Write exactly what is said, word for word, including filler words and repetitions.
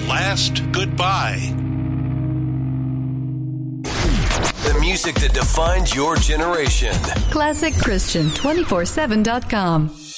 last goodbye. The music that defined your generation. Classic Christian two forty-seven dot com.